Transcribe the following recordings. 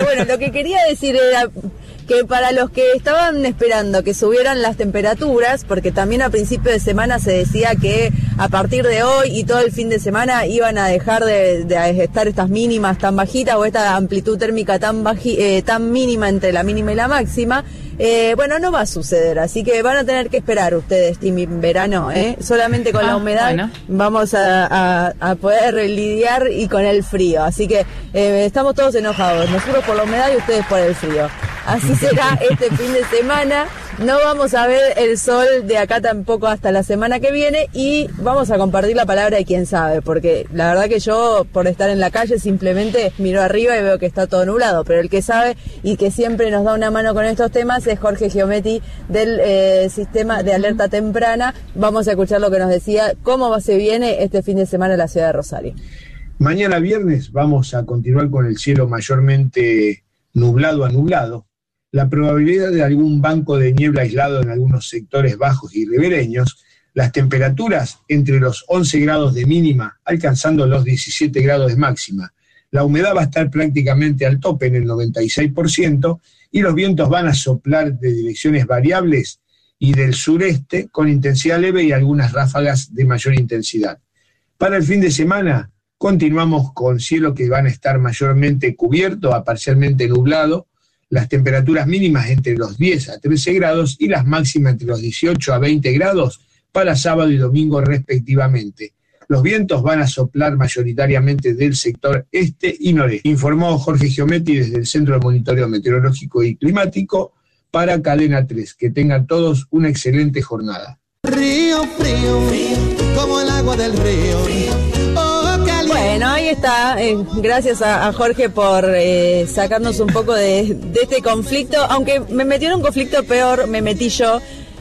bueno, lo que quería decir era que para los que estaban esperando que subieran las temperaturas, porque también a principio de semana se decía que a partir de hoy y todo el fin de semana iban a dejar de estar estas mínimas tan bajitas o esta amplitud térmica tan mínima entre la mínima y la máxima, bueno, no va a suceder, así que van a tener que esperar ustedes, team verano, solamente con la humedad vamos a poder lidiar y con el frío, así que estamos todos enojados, nosotros por la humedad y ustedes por el frío. Así será este fin de semana. No vamos a ver el sol de acá tampoco hasta la semana que viene y vamos a compartir la palabra de quien sabe, porque la verdad que yo, por estar en la calle, simplemente miro arriba y veo que está todo nublado, pero el que sabe y que siempre nos da una mano con estos temas es Jorge Giometti del sistema de alerta temprana. Vamos a escuchar lo que nos decía, cómo se viene este fin de semana en la ciudad de Rosario. Mañana viernes vamos a continuar con el cielo mayormente nublado a nublado. La probabilidad de algún banco de niebla aislado en algunos sectores bajos y ribereños, las temperaturas entre los 11 grados de mínima alcanzando los 17 grados de máxima. La humedad va a estar prácticamente al tope en el 96% y los vientos van a soplar de direcciones variables y del sureste con intensidad leve y algunas ráfagas de mayor intensidad. Para el fin de semana continuamos con cielo que van a estar mayormente cubierto a parcialmente nublado, las temperaturas mínimas entre los 10 a 13 grados y las máximas entre los 18 a 20 grados para sábado y domingo respectivamente. Los vientos van a soplar mayoritariamente del sector este y noreste. Informó Jorge Giometti desde el Centro de Monitoreo Meteorológico y Climático para Cadena 3. Que tengan todos una excelente jornada. Río frío, como el agua del río. Bueno, ahí está. Gracias a Jorge por sacarnos un poco de este conflicto. Aunque me metió en un conflicto peor, me metí yo.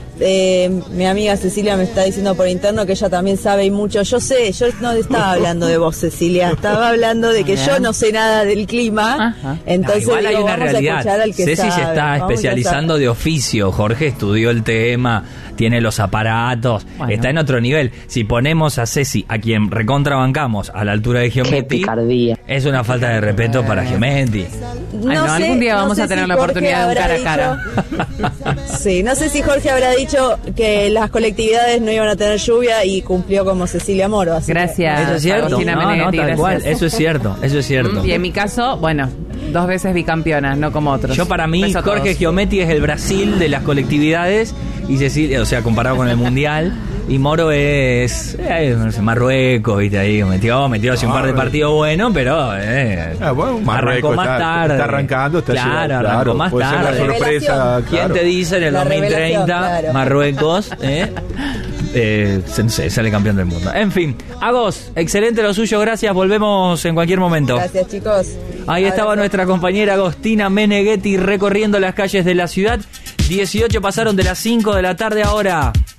Mi amiga Cecilia me está diciendo por interno que ella también sabe y mucho. Yo sé, yo no estaba hablando de vos, Cecilia. Estaba hablando de que yo no sé nada del clima. Ajá. Entonces igual hay una vamos realidad. A escuchar al que Ceci sabe. se está especializando de oficio. Jorge estudió el tema, tiene los aparatos, está en otro nivel. Si ponemos a Ceci, a quien recontrabancamos, a la altura de Giometti, es una falta de respeto para Giometti. Algún día vamos a tener la oportunidad de un cara a cara. Sí, no sé si Jorge habrá dicho que las colectividades no iban a tener lluvia y cumplió como Cecilia Moro. Gracias. Eso es cierto. Tal cual. Eso es cierto. Y en mi caso, bueno, 2 veces bicampeona, no como otros. Yo para mí, Jorge Giometti es el Brasil de las colectividades y Cecilia, o sea, comparado con el Mundial. Y Moro es Marruecos, viste ahí, metió hace un par de partidos buenos, pero arrancó más tarde. Está arrancando, arrancó más tarde. Sorpresa, ¿Quién te dice en el 2030 Marruecos sale campeón del mundo? En fin, Agos, excelente lo suyo, gracias, volvemos en cualquier momento. Gracias, chicos. Ahí estaba nuestra compañera Agostina Meneghetti recorriendo las calles de la ciudad. 18 pasaron de las 5 de la tarde ahora.